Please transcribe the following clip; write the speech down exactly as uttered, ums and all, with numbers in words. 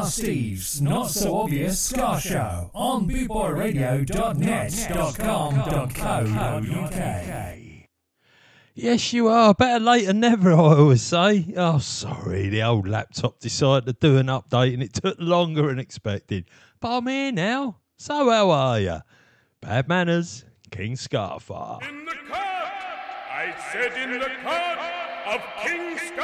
Scar Steve's Not So Obvious Scar Show on bootboy radio dot net dot com dot co dot uk. Yes, you are. Better late than never, I always say. Oh, sorry, the old laptop decided to do an update and it took longer than expected. But I'm here now. So how are you? Bad manners, King Scarfire. In the court! I said in the court of King Scarfire!